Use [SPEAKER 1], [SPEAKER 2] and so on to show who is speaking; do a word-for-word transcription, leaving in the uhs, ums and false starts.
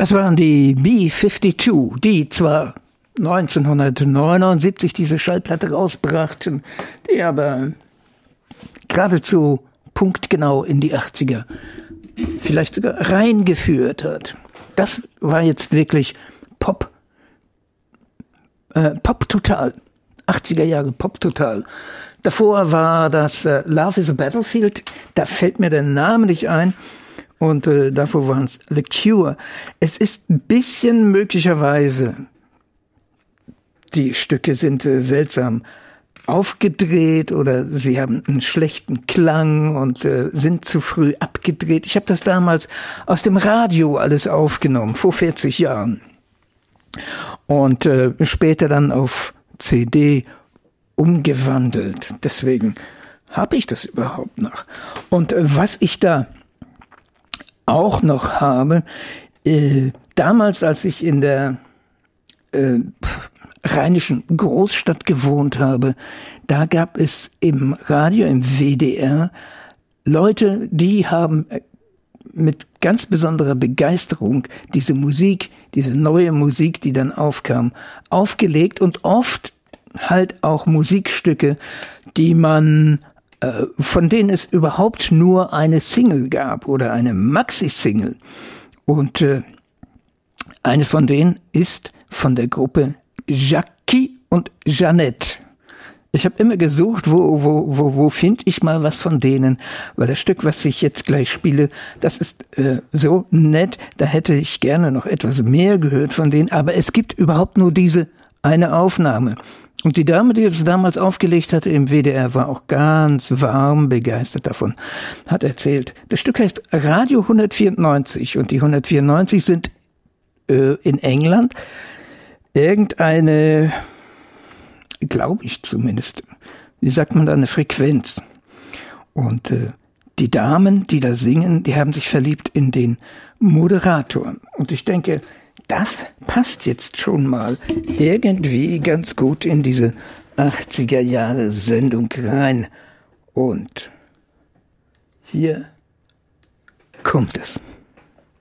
[SPEAKER 1] Das waren die B zweiundfünfzig, die zwar neunzehnhundertneunundsiebzig diese Schallplatte rausbrachten, die aber geradezu punktgenau in die achtziger vielleicht sogar reingeführt hat. Das war jetzt wirklich Pop, äh, Pop total, achtziger Jahre Pop total. Davor war das äh, Love is a Battlefield, da fällt mir der Name nicht ein. Und äh, davor waren es The Cure. Es ist ein bisschen möglicherweise, die Stücke sind äh, seltsam aufgedreht oder sie haben einen schlechten Klang und äh, sind zu früh abgedreht. Ich habe das damals aus dem Radio alles aufgenommen, vor vierzig Jahren. Und äh, später dann auf C D umgewandelt. Deswegen habe ich das überhaupt noch. Und äh, was ich da auch noch habe, äh, damals, als ich in der äh, rheinischen Großstadt gewohnt habe, da gab es im Radio, im W D R, Leute, die haben mit ganz besonderer Begeisterung diese Musik, diese neue Musik, die dann aufkam, aufgelegt und oft halt auch Musikstücke, die man von denen es überhaupt nur eine Single gab oder eine Maxi-Single. Und äh, eines von denen ist von der Gruppe Jackie und Jeanette. Ich habe immer gesucht, wo, wo, wo, wo finde ich mal was von denen, weil das Stück, was ich jetzt gleich spiele, das ist äh, so nett, da hätte ich gerne noch etwas mehr gehört von denen, aber es gibt überhaupt nur diese eine Aufnahme. Und die Dame, die das damals aufgelegt hatte im W D R, war auch ganz warm begeistert davon, hat erzählt. Das Stück heißt Radio hundertvierundneunzig und die hundertvierundneunzig sind äh, in England irgendeine, glaube ich zumindest, wie sagt man da, eine Frequenz. Und äh, die Damen, die da singen, die haben sich verliebt in den Moderator. Und ich denke, das passt jetzt schon mal irgendwie ganz gut in diese achtziger Jahre Sendung rein. Und hier kommt es.